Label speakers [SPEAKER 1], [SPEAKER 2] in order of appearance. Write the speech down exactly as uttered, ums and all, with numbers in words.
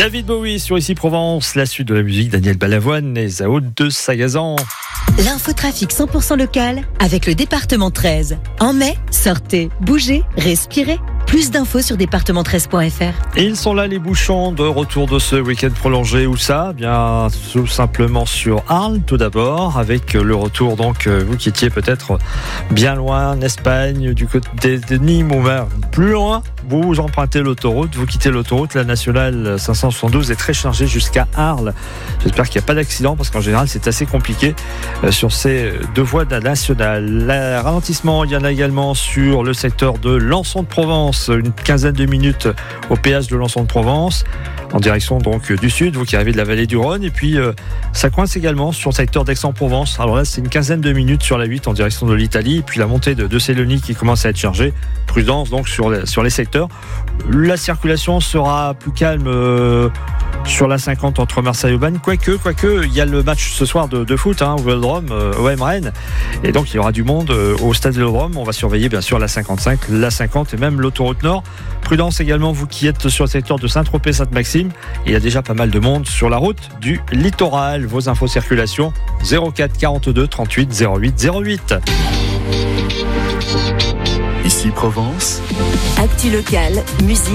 [SPEAKER 1] David Bowie sur Ici Provence, la suite de la musique, Daniel Balavoine et Zao de Sagazan.
[SPEAKER 2] L'infotrafic cent pour cent local avec le département treize. En mai, sortez, bougez, respirez. Plus d'infos sur département treize point f r.
[SPEAKER 1] Et ils sont là, les bouchons de retour de ce week-end prolongé. Où ça ? Bien, tout simplement sur Arles, tout d'abord, avec le retour, donc, vous qui étiez peut-être bien loin, en Espagne, du côté de Nîmes, ou même plus loin, vous empruntez l'autoroute, vous quittez l'autoroute, la nationale cinq cent soixante-douze est très chargée jusqu'à Arles. J'espère qu'il n'y a pas d'accident, parce qu'en général, c'est assez compliqué sur ces deux voies de la nationale. Le ralentissement, il y en a également sur le secteur de Lançon-de-Provence. Une quinzaine de minutes au péage de Lançon-de-Provence, en direction donc du sud, vous qui arrivez de la vallée du Rhône. Et puis euh, ça coince également sur le secteur d'Aix-en-Provence. Alors là, c'est une quinzaine de minutes sur la huit en direction de l'Italie. Et puis la montée de, de Célonie qui commence à être chargée. Prudence donc sur les, sur les secteurs. La circulation sera plus calme euh, sur la cinquante entre Marseille et Aubagne. Quoique, quoique, il y a le match ce soir de, de foot hein, au Vélodrome, euh, O M Rennes. Et donc il y aura du monde euh, au stade Vélodrome. On va surveiller bien sûr la cinquante-cinq, la cinquante et même l'autoroute Nord. Prudence également, vous qui êtes sur le secteur de Saint-Tropez-Sainte-Maxime. Il y a déjà pas mal de monde sur la route du littoral. Vos infos circulation zéro quatre quarante-deux trente-huit zéro huit zéro huit.
[SPEAKER 3] Ici Provence.
[SPEAKER 2] Actu local, musique.